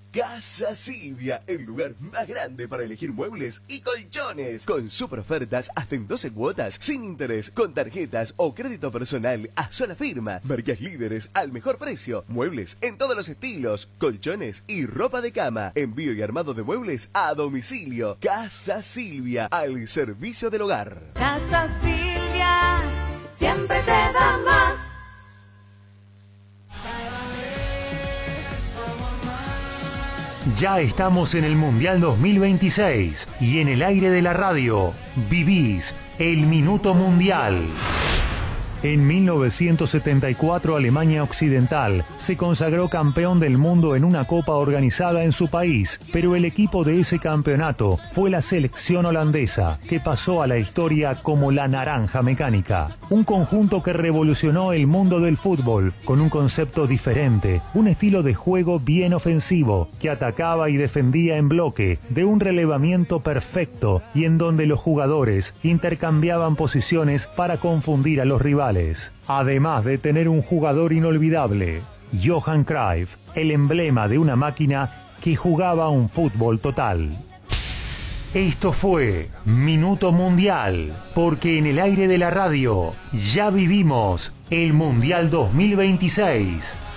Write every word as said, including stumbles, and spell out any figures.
Casa Silvia, el lugar más grande para elegir muebles y colchones. Con super ofertas hasta en doce cuotas, sin interés, con tarjetas o crédito personal a sola firma. Marcas líderes al mejor precio. Muebles en todos los estilos, colchones y ropa de cama. Envío y armado de muebles a domicilio. Casa Silvia, al servicio del hogar. Casa Silvia, siempre te da más. Ya estamos en el Mundial dos mil veintiséis y en el aire de la radio vivís el Minuto Mundial. En mil novecientos setenta y cuatro, Alemania Occidental se consagró campeón del mundo en una copa organizada en su país, pero el equipo de ese campeonato fue la selección holandesa, que pasó a la historia como la Naranja Mecánica. Un conjunto que revolucionó el mundo del fútbol con un concepto diferente, un estilo de juego bien ofensivo, que atacaba y defendía en bloque, de un relevamiento perfecto y en donde los jugadores intercambiaban posiciones para confundir a los rivales. Además de tener un jugador inolvidable, Johan Cruyff, el emblema de una máquina que jugaba un fútbol total. Esto fue Minuto Mundial, porque en el aire de la radio ya vivimos el Mundial dos mil veintiséis.